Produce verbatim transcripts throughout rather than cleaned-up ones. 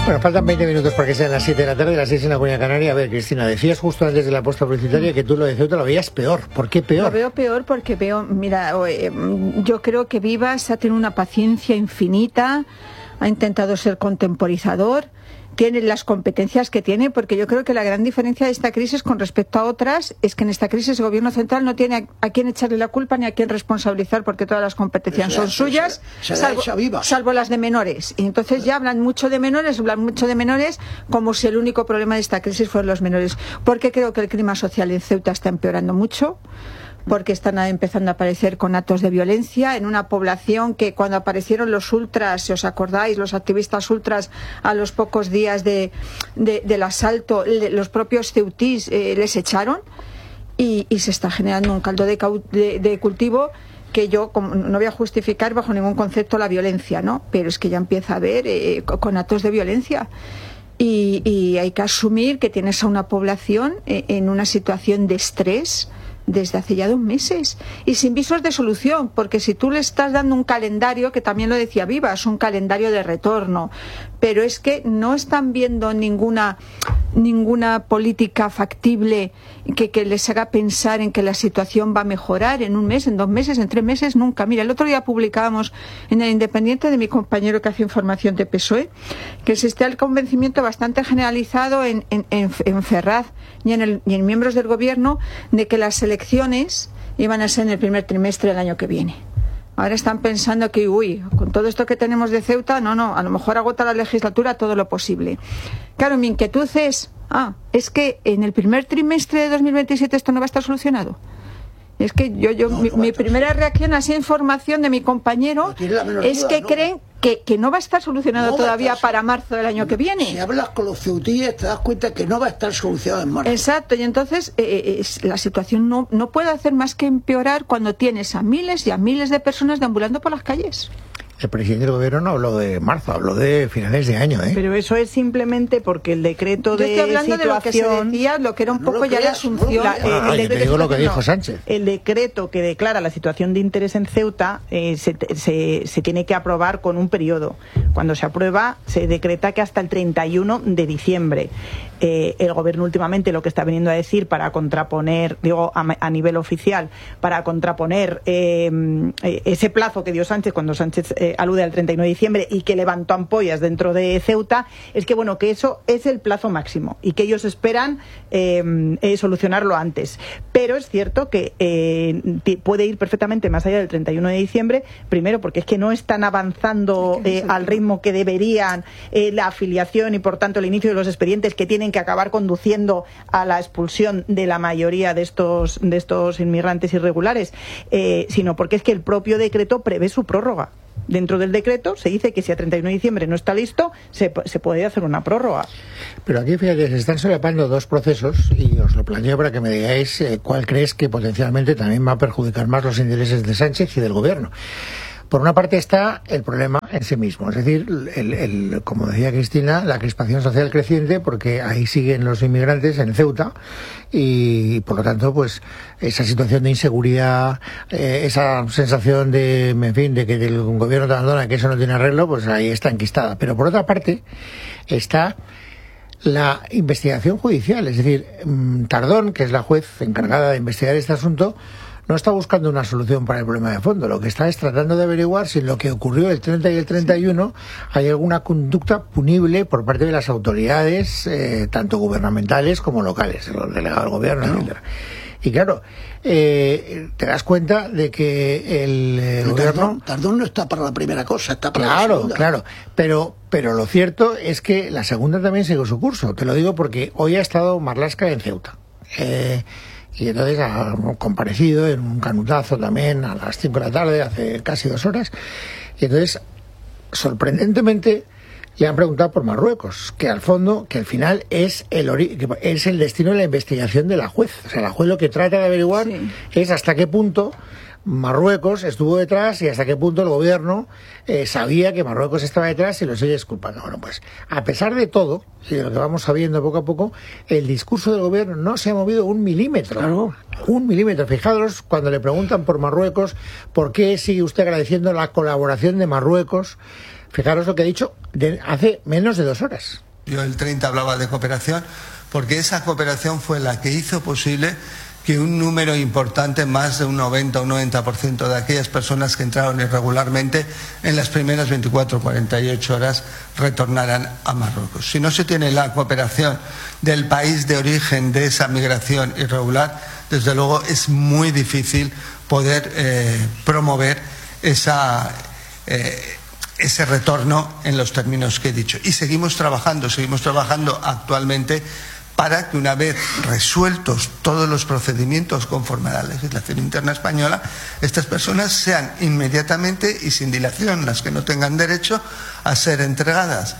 Bueno, faltan veinte minutos para que sean las siete de la tarde, las seis en la Comunidad Canaria. A ver, Cristina, decías justo antes de la posta publicitaria que tú lo de Ceuta lo veías peor. ¿Por qué peor? Lo veo peor porque veo, mira, yo creo que Vivas ha tenido una paciencia infinita, ha intentado ser contemporizador, tiene las competencias que tiene, porque yo creo que la gran diferencia de esta crisis con respecto a otras es que en esta crisis el gobierno central no tiene a, a quién echarle la culpa ni a quién responsabilizar, porque todas las competencias son suyas, salvo, salvo las de menores. Y entonces ya hablan mucho de menores, hablan mucho de menores como si el único problema de esta crisis fueran los menores. Porque creo que el clima social en Ceuta está empeorando mucho, porque están empezando a aparecer conatos de violencia en una población que cuando aparecieron los ultras, si os acordáis, los activistas ultras, a los pocos días de, de, del asalto, le, los propios ceutís eh, les echaron y, y se está generando un caldo de, de, de cultivo que yo como, no voy a justificar bajo ningún concepto la violencia, ¿no? Pero es que ya empieza a haber eh, conatos de violencia. Y, y hay que asumir que tienes a una población eh, en una situación de estrés desde hace ya dos meses y sin visos de solución, porque si tú le estás dando un calendario, que también lo decía Vivas, un calendario de retorno, pero es que no están viendo ninguna ninguna política factible que, que les haga pensar en que la situación va a mejorar en un mes, en dos meses, en tres meses, nunca. Mira, el otro día publicábamos en el Independiente de mi compañero que hace información de P S O E que existe el convencimiento bastante generalizado en, en, en, en Ferraz y en, el, y en miembros del gobierno de que las elecciones iban a ser en el primer trimestre del año que viene. Ahora están pensando que, uy, con todo esto que tenemos de Ceuta, no, no, a lo mejor agota la legislatura todo lo posible. Claro, mi inquietud es, ah, es que en el primer trimestre de dos mil veintisiete esto no va a estar solucionado. Es que yo, yo, no, mi, no mi primera reacción a esa información de mi compañero no es duda, que ¿no? creen que, que no va a estar solucionado no todavía estar, para marzo del año que viene. Si hablas con los ceutíes te das cuenta que no va a estar solucionado en marzo. Exacto, y entonces eh, es, la situación no, no puede hacer más que empeorar cuando tienes a miles y a miles de personas deambulando por las calles. El presidente del gobierno no habló de marzo, habló de finales de año, ¿eh? Pero eso es simplemente porque el decreto de Yo estoy hablando situación... de lo que se decía, lo que era un no poco ya la asunción... La, eh, ah, el, decreto, te digo lo que dijo Sánchez. El decreto que declara la situación de interés en Ceuta eh, se, se, se tiene que aprobar con un periodo. Cuando se aprueba, se decreta que hasta el treinta y uno de diciembre. Eh, el gobierno últimamente lo que está viniendo a decir para contraponer, digo, a, a nivel oficial, para contraponer eh, ese plazo que dio Sánchez cuando Sánchez eh, alude al treinta y nueve de diciembre y que levantó ampollas dentro de Ceuta, es que bueno, que eso es el plazo máximo y que ellos esperan eh, eh, solucionarlo antes. Pero es cierto que eh, puede ir perfectamente más allá del treinta y uno de diciembre, primero porque es que no están avanzando eh, al ritmo que deberían eh, la afiliación y por tanto el inicio de los expedientes que tienen que acabar conduciendo a la expulsión de la mayoría de estos de estos inmigrantes irregulares, eh, sino porque es que el propio decreto prevé su prórroga. Dentro del decreto se dice que si a treinta y uno de diciembre no está listo, se, se puede hacer una prórroga. Pero aquí, fíjate, se están solapando dos procesos y os lo planteo para que me digáis eh, cuál crees que potencialmente también va a perjudicar más los intereses de Sánchez y del gobierno. Por una parte está el problema en sí mismo, es decir, el, el, como decía Cristina, la crispación social creciente, porque ahí siguen los inmigrantes en Ceuta y, por lo tanto, pues esa situación de inseguridad, eh, esa sensación de, en fin, de que el gobierno te abandona, que eso no tiene arreglo, pues ahí está enquistada. Pero por otra parte está la investigación judicial, es decir, Tardón, que es la juez encargada de investigar este asunto, no está buscando una solución para el problema de fondo. Lo que está es tratando de averiguar si en lo que ocurrió el treinta y el treinta y uno hay alguna conducta punible por parte de las autoridades, eh, tanto gubernamentales como locales, el delegado del gobierno, no. etcétera. Y claro, eh, te das cuenta de que el, el gobierno... Tardón, Tardón no está para la primera cosa, está para claro, la segunda. Claro, claro. Pero, pero lo cierto es que la segunda también sigue su curso. Te lo digo porque hoy ha estado Marlaska en Ceuta. Eh... Y entonces ha comparecido en un canutazo también a las cinco de la tarde, hace casi dos horas. Y entonces, sorprendentemente, le han preguntado por Marruecos, que al fondo, que al final es el ori- que es el destino de la investigación de la juez. O sea, la juez lo que trata de averiguar sí. es hasta qué punto Marruecos estuvo detrás y hasta qué punto el gobierno eh, sabía que Marruecos estaba detrás y lo sigue disculpando. Bueno, pues a pesar de todo, y de lo que vamos sabiendo poco a poco, el discurso del gobierno no se ha movido un milímetro. Claro. Un milímetro. Fijaros cuando le preguntan por Marruecos, ¿por qué sigue usted agradeciendo la colaboración de Marruecos Fijaros lo que he dicho de hace menos de dos horas. Yo el treinta hablaba de cooperación porque esa cooperación fue la que hizo posible que un número importante, más de un noventa o un noventa por ciento de aquellas personas que entraron irregularmente en las primeras veinticuatro o cuarenta y ocho horas retornaran a Marruecos. Si no se tiene la cooperación del país de origen de esa migración irregular, desde luego es muy difícil poder eh, promover esa, eh, ese retorno en los términos que he dicho. Y seguimos trabajando, seguimos trabajando actualmente para que una vez resueltos todos los procedimientos conforme a la legislación interna española, estas personas sean inmediatamente y sin dilación, las que no tengan derecho a ser entregadas.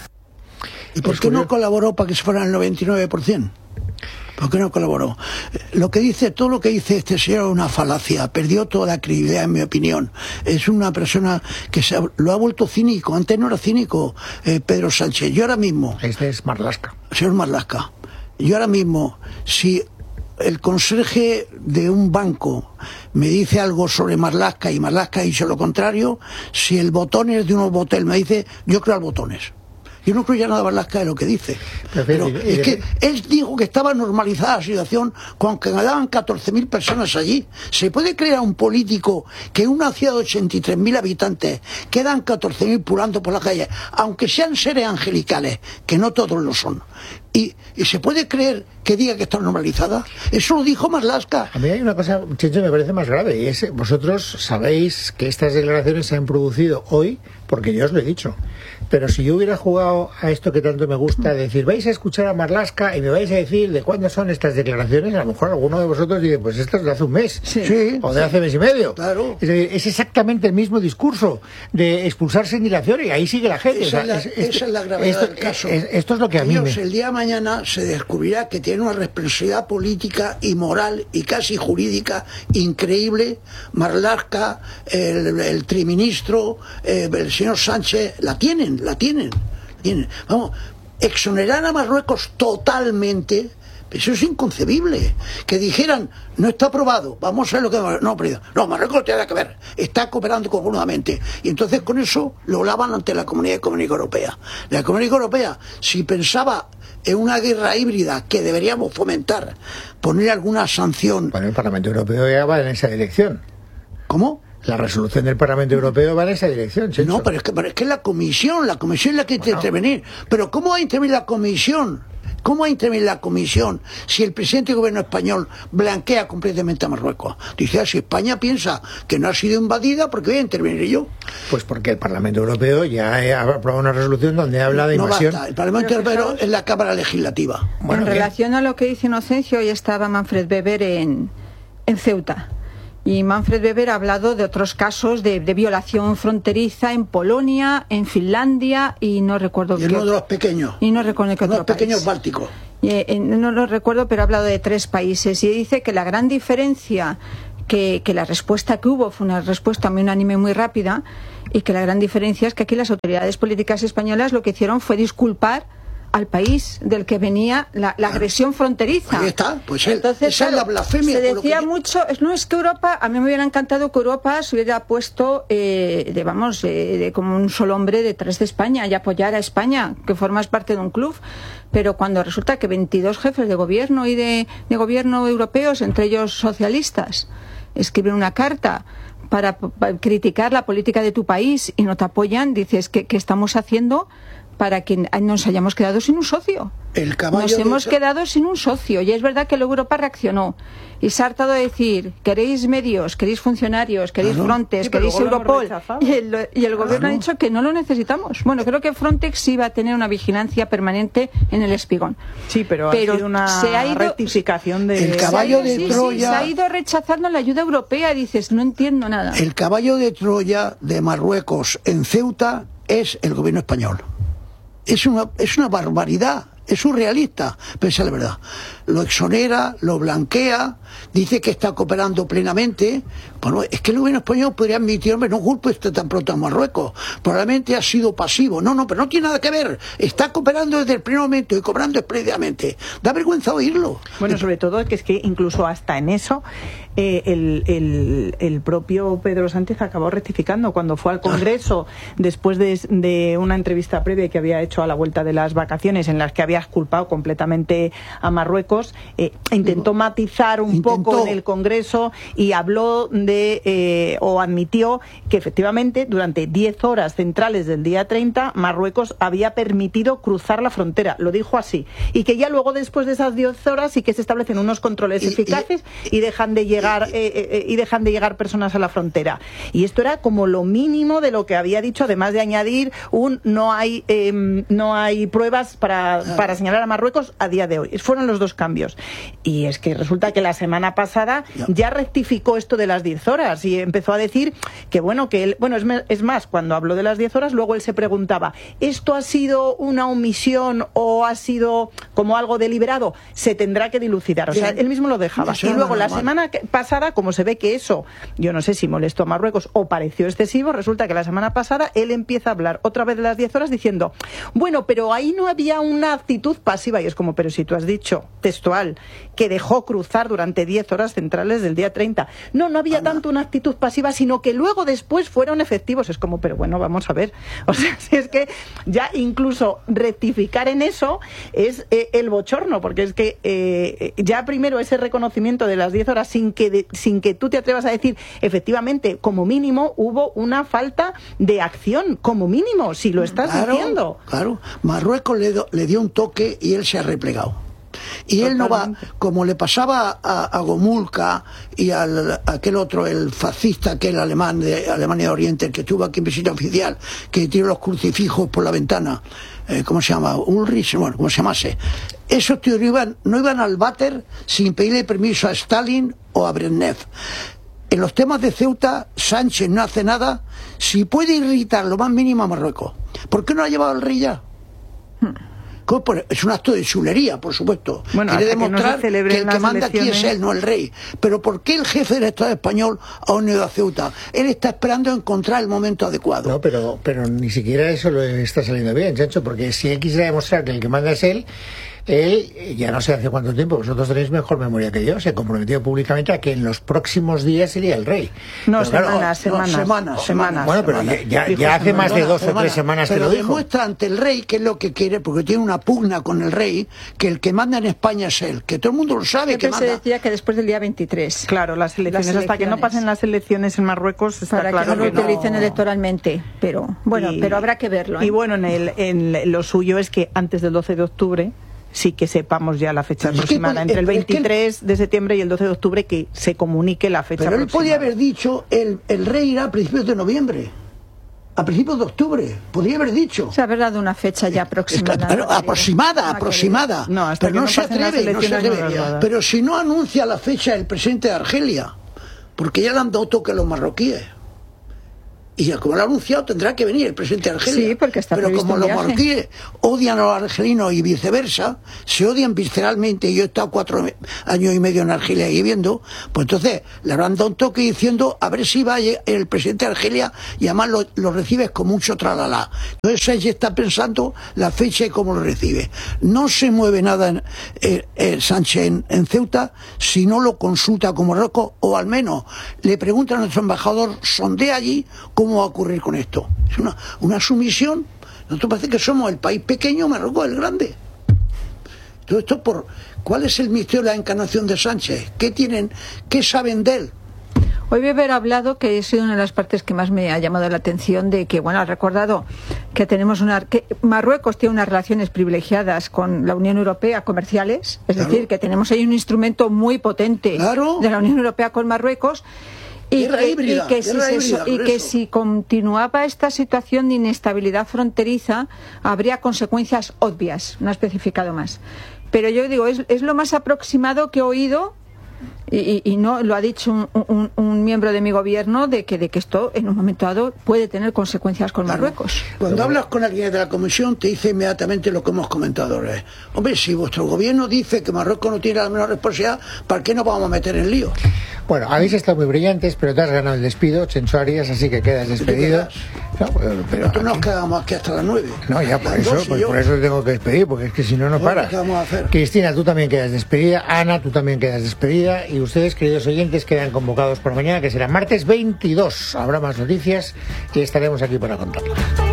¿Y por qué no colaboró para que se fuera el noventa y nueve por ciento? ¿Por qué no colaboró? Lo que dice, todo lo que dice este señor es una falacia, perdió toda la credibilidad en mi opinión. Es una persona que se ha, lo ha vuelto cínico, antes no era cínico eh, Pedro Sánchez. Yo ahora mismo... Este es Marlaska. Señor Marlaska. Yo ahora mismo, si el conserje de un banco me dice algo sobre Marlaska y Marlaska dice lo contrario, si el Botones de unos botel me dice, yo creo al Botones. Yo no creo ya nada Marlaska de lo que dice. Pero, pero es que él dijo que estaba normalizada la situación con que quedaban catorce mil personas allí. ¿Se puede creer a un político que en una ciudad de ochenta y tres mil habitantes quedan catorce mil pulando por la calle, aunque sean seres angelicales, que no todos lo son? ¿Y, y se puede creer que diga que está normalizada? Eso lo dijo Marlaska. A mí hay una cosa, Chencho, me parece más grave, y es, vosotros sabéis que estas declaraciones se han producido hoy, porque yo os lo he dicho. Pero si yo hubiera jugado a esto que tanto me gusta, decir, vais a escuchar a Marlaska y me vais a decir de cuándo son estas declaraciones, a lo mejor alguno de vosotros dice, pues esto es de hace un mes, sí, sí, o de hace mes y medio. Claro. Es decir, es exactamente el mismo discurso de expulsarse sin dilación y ahí sigue la gente. Esa, o sea, es, la, es, es, esa es la gravedad esto, del caso. Es, esto es lo que a mí Ellos, me... el día de mañana se descubrirá que tienen una responsabilidad política y moral y casi jurídica increíble. Marlaska, el, el triministro, eh, el señor Sánchez, la tienen, la tienen. Tienen. Vamos, exonerar a Marruecos totalmente, eso es inconcebible. Que dijeran, no está aprobado, vamos a ver lo que... No, pero, no, Marruecos no tiene nada que ver, está cooperando conjuntamente. Y entonces con eso lo lavan ante la Comunidad Económica Europea. La Comunidad Europea, si pensaba en una guerra híbrida que deberíamos fomentar, poner alguna sanción... Bueno, el Parlamento Europeo ya va en esa dirección. ¿Cómo? La resolución del Parlamento Europeo va en esa dirección, Chencho. No, pero es que, pero es que la Comisión, la Comisión es la que bueno. tiene que intervenir. Pero ¿cómo va a intervenir la Comisión? ¿Cómo va a intervenir la Comisión si el presidente del gobierno español blanquea completamente a Marruecos? Dice, ah, si España piensa que no ha sido invadida, ¿por qué voy a intervenir yo? Pues porque el Parlamento Europeo ya ha aprobado una resolución donde habla de invasión. No basta, el Parlamento Europeo es la Cámara Legislativa. Bueno, en relación a lo que dice Inocencio, hoy estaba Manfred Weber en, en Ceuta. Y Manfred Weber ha hablado de otros casos de, de violación fronteriza en Polonia, en Finlandia y no recuerdo... Y en uno de los pequeños. Y no recuerdo qué otro los pequeños país. bálticos. Y, eh, no lo recuerdo, pero ha hablado de tres países. Y dice que la gran diferencia, que, que la respuesta que hubo fue una respuesta muy unánime, muy rápida, y que la gran diferencia es que aquí las autoridades políticas españolas lo que hicieron fue disculpar al país del que venía la, la agresión fronteriza. Ahí está, pues él, entonces esa claro, es la blasfemia. Se decía que... mucho, no es que Europa, a mí me hubiera encantado que Europa se hubiera puesto, eh, de, vamos, eh, de, como un solo hombre detrás de España y apoyar a España, que formas parte de un club, pero cuando resulta que veintidós jefes de gobierno y de, de gobierno europeos, entre ellos socialistas, escriben una carta para, para criticar la política de tu país y no te apoyan, dices, ¿qué, qué estamos haciendo para que nos hayamos quedado sin un socio? El caballo nos hemos de... quedado sin un socio y es verdad que luego Europa reaccionó y se ha hartado de decir, queréis medios, queréis funcionarios, queréis claro. Frontex, sí, queréis Europol, y el, y el gobierno claro. ha dicho que no lo necesitamos. Bueno, creo que Frontex sí va a tener una vigilancia permanente en el Espigón. Sí, pero, pero ha sido una se ha ido, rectificación de... El caballo ido, de sí, Troya... Sí, se ha ido rechazando la ayuda europea, dices, no entiendo nada. El caballo de Troya de Marruecos en Ceuta es el gobierno español. Es una, es una barbaridad. es surrealista, pero esa es la verdad. Lo exonera, lo blanquea, dice que está cooperando plenamente. Bueno, es que el gobierno español podría admitir, hombre, no culpe usted tan pronto a Marruecos, probablemente ha sido pasivo. No, no, pero no tiene nada que ver, está cooperando desde el primer momento y cobrando espléndidamente. Da vergüenza oírlo. Bueno, sobre todo que es que incluso hasta en eso eh, el, el, el propio Pedro Sánchez acabó rectificando cuando fue al Congreso después de, de una entrevista previa que había hecho a la vuelta de las vacaciones en las que había exculpado completamente a Marruecos, eh, intentó matizar un intentó. poco en el Congreso y habló de eh, o admitió que efectivamente durante diez horas centrales del día treinta Marruecos había permitido cruzar la frontera, lo dijo así, y que ya luego después de esas diez horas sí que se establecen unos controles y, eficaces y, y dejan de llegar y, eh, eh, y dejan de llegar personas a la frontera. Y esto era como lo mínimo de lo que había dicho, además de añadir un no hay eh, no hay pruebas para, para señalar a Marruecos a día de hoy. Fueron los dos cambios. Y es que resulta que la semana pasada ya rectificó esto de las diez horas y empezó a decir que bueno, que él, bueno, es, es más, cuando habló de las diez horas, luego él se preguntaba, ¿esto ha sido una omisión o ha sido como algo deliberado? Se tendrá que dilucidar. O sea, él mismo lo dejaba. Y luego la semana pasada, como se ve que eso, yo no sé si molestó a Marruecos o pareció excesivo, resulta que la semana pasada él empieza a hablar otra vez de las diez horas diciendo, bueno, pero ahí no había una actitud pasiva. Y es como, pero si tú has dicho, textual, que dejó cruzar durante diez horas centrales del día treinta. No, no había Ana. tanto una actitud pasiva, sino que luego después fueron efectivos. Es como, pero bueno, vamos a ver. O sea, si es que ya incluso rectificar en eso es eh, el bochorno, porque es que eh, ya primero ese reconocimiento de las diez horas sin que, de, sin que tú te atrevas a decir, efectivamente, como mínimo hubo una falta de acción, como mínimo, si lo estás claro, diciendo. Claro, Marruecos le, do, le dio un toque y él se ha replegado. Y él no va, como le pasaba a, a Gomulka y al, a aquel otro, el fascista, aquel alemán de Alemania de Oriente, el que estuvo aquí en visita oficial, que tiró los crucifijos por la ventana, eh, ¿cómo se llama? Ulrich, bueno, como se llamase. Esos tíos no iban, no iban al váter sin pedirle permiso a Stalin o a Brezhnev. En los temas de Ceuta, Sánchez no hace nada si puede irritar lo más mínimo a Marruecos. ¿Por qué no ha llevado al rey ya? Hmm. Es un acto de chulería, por supuesto. Bueno, quiere demostrar que, no que el que manda elecciones... aquí es él, no el rey. Pero ¿por qué el jefe del Estado español ha unido a Ceuta? Él está esperando encontrar el momento adecuado. No, pero, pero ni siquiera eso lo está saliendo bien, Chancho, porque si él quisiera demostrar que el que manda es él, él, ya no sé hace cuánto tiempo, vosotros tenéis mejor memoria que yo, se comprometió públicamente a que en los próximos días sería el rey. No, pero semanas, claro, semanas, no, semanas, semanas. Bueno, pero semanas. ya, ya, ya hace más de dos o tres semanas pero que lo dijo. Demuestra ante el rey que es lo que quiere, porque tiene una pugna con el rey, que el que manda en España es él, que todo el mundo lo sabe. Siempre que se manda. decía que después del día veintitrés. Claro, las elecciones, las elecciones. Hasta que no pasen las elecciones en Marruecos está para claro que no lo que utilicen no... electoralmente, pero bueno, y, pero habrá que verlo. ¿eh? Y bueno, en, el, en lo suyo es que antes del doce de octubre sí que sepamos ya la fecha pero aproximada, es que, entre el veintitrés es que, de septiembre y el doce de octubre, que se comunique la fecha pero aproximada. Pero él podía haber dicho, el, el rey irá a principios de noviembre, a principios de octubre, podría haber dicho. Se haber dado una fecha ya aproximada. Pero, no aproximada, no aproximada. No, hasta pero que no, no se atreve, no se atreve. No pero si no anuncia la fecha el presidente de Argelia, porque ya le han dado toque a los marroquíes. Y como lo ha anunciado, tendrá que venir el presidente de Argelia. Sí, porque está Pero como los marroquíes odian a los argelinos y viceversa, se odian visceralmente, yo he estado cuatro años y medio en Argelia viviendo, pues entonces le habrán dado un toque diciendo a ver si va el presidente de Argelia y además lo, lo recibes con mucho tralala. Entonces ella está pensando la fecha y cómo lo recibe. No se mueve nada en, eh, eh, Sánchez en, en Ceuta si no lo consulta con Marruecos, o al menos le pregunta a nuestro embajador, sondea allí cómo va a ocurrir con esto. Es una, una sumisión. Nosotros parece que somos el país pequeño, Marruecos el grande. Todo esto por... ¿Cuál es el misterio de la encarnación de Sánchez? ¿Qué tienen? ¿Qué saben de él? Hoy debe haber hablado, que ha sido una de las partes que más me ha llamado la atención, de que, bueno, ha recordado que tenemos una... que Marruecos tiene unas relaciones privilegiadas con la Unión Europea comerciales, es claro. decir, que tenemos ahí un instrumento muy potente claro. de la Unión Europea con Marruecos. Y que, híbrida, y, que, si, híbrida, y que si continuaba esta situación de inestabilidad fronteriza, habría consecuencias obvias, no ha especificado más. Pero yo digo, es, es lo más aproximado que he oído Y, y no lo ha dicho un, un, un miembro de mi gobierno de que, de que esto en un momento dado puede tener consecuencias con claro. Marruecos. Cuando Pero... hablas con alguien de la comisión te dice inmediatamente lo que hemos comentado ahora. Hombre, si vuestro gobierno dice que Marruecos no tiene la menor responsabilidad, ¿para qué nos vamos a meter en lío? Bueno, habéis estado muy brillantes, pero te has ganado el despido, Chencho Arias, así que quedas despedido. No, pero, pero tú nos quedamos aquí hasta las nueve. No, ya por eso, pues, por eso te tengo que despedir, porque es que si no, no para. ¿Qué vamos a hacer? Cristina, tú también quedas despedida. Ana, tú también quedas despedida. Y ustedes, queridos oyentes, quedan convocados por mañana, que será martes veintidós. Habrá más noticias y estaremos aquí para contarlas.